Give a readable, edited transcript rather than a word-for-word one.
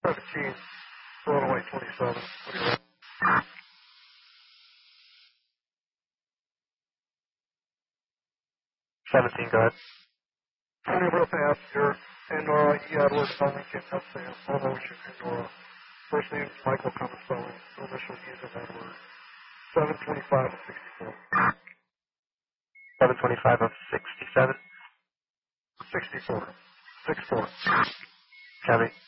17, Illinois 27. What do you want? 17, go ahead. Tony real fast here. Pandora, E. Edward, L. Lincoln, S. Sam, All Ocean, Pandora. First name is Michael Comicelli. Initial E's of Edward. 725 of 64. 725 of 67. 64. 64. Chevy.